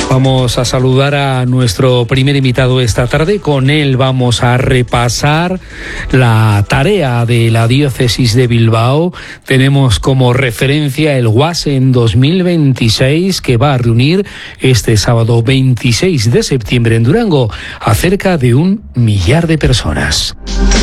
Vamos a saludar a nuestro primer invitado esta tarde. Con él vamos a repasar la tarea de la diócesis de Bilbao. Tenemos como referencia el WASEN 2026, que va a reunir este sábado 26 de septiembre en Durango a cerca de 1 millar de personas.